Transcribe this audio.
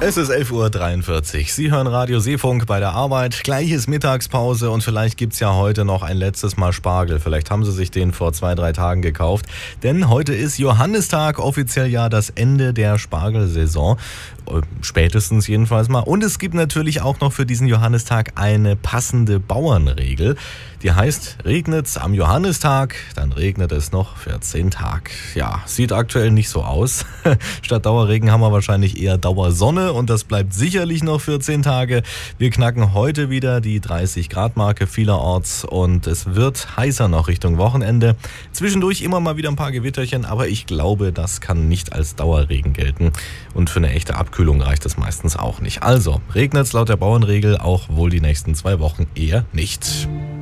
Es ist 11:43 Uhr. Sie hören Radio Seefunk bei der Arbeit. Gleich ist Mittagspause und vielleicht gibt's ja heute noch ein letztes Mal Spargel. Vielleicht haben Sie sich den vor 2-3 Tagen gekauft. Denn heute ist Johannistag, offiziell ja das Ende der Spargelsaison. Spätestens jedenfalls mal. Und es gibt natürlich auch noch für diesen Johannistag eine passende Bauernregel. Die heißt, regnet's am Johannistag, dann regnet es noch 14 Tage. Ja, sieht aktuell nicht so aus. Statt Dauerregen haben wir wahrscheinlich eher Dauersonne und das bleibt sicherlich noch 14 Tage. Wir knacken heute wieder die 30-Grad-Marke vielerorts und es wird heißer noch Richtung Wochenende. Zwischendurch immer mal wieder ein paar Gewitterchen, aber ich glaube, das kann nicht als Dauerregen gelten. Und für eine echte Abkühlung reicht das meistens auch nicht. Also, regnet's laut der Bauernregel auch wohl die nächsten 2 Wochen eher nicht.